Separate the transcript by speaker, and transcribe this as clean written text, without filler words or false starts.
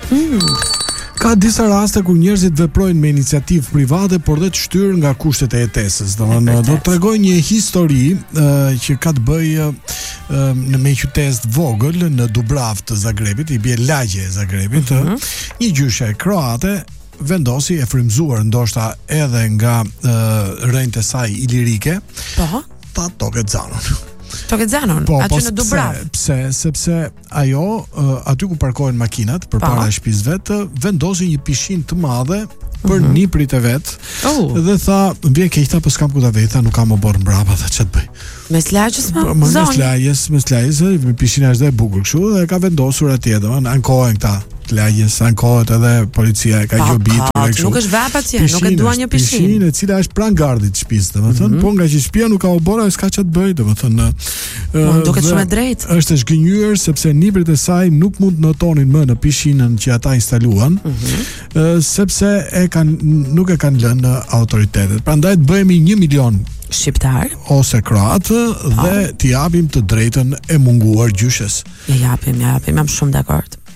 Speaker 1: Ka disa raste ku njerëzit veprojnë me iniciativë private, por dhe të shtyrë nga kushtet e jetesës. Domethënë, do të tregoj një histori që ka të bëjë në me qytet vogël në Dubravë të Zagrebit, i bie lagje e Zagrebit, një gjyshe kroate vendosi e frymzuar ndoshta edhe nga rënjtë e saj ilirike, ta toket zanun.
Speaker 2: Aty në Dubravë.
Speaker 1: Sepse ajo aty ku parkohen makinat përpara shtëpisë vet, vendosi një pishinë të madhe për niprit e vet. Dhe tha, vjen keq ta, po s'kam ku ta vej, tha, nuk kam më bërë mbrapa, tha, ç't bëj.
Speaker 2: Mes lagjes
Speaker 1: mes lagjes, pishina është dhe e bukur kështu dhe ka vendosur atje, domethënë ankohen këta lagjes, ankohet edhe policia e ka gjobitur kështu.
Speaker 2: Nuk është vapa atje, nuk e dua një pishinë
Speaker 1: e cila është pranë gardit të shtëpisë, domethënë, po nga që shtëpia nuk ka u bërë, s'ka ç't bëj, domethënë.
Speaker 2: Duket shumë e drejtë.
Speaker 1: Është e zgënjur sepse niprit e saj nuk mund të notonin më në pishinën që ata instaluan, sepse nuk e kanë lënë autoritetet. Prandaj të bëhemi 1 milion
Speaker 2: shqiptar
Speaker 1: ose kroat dhe t'i japim të drejtën e munguar gjyshes.
Speaker 2: Ja japim, jam shumë dakord.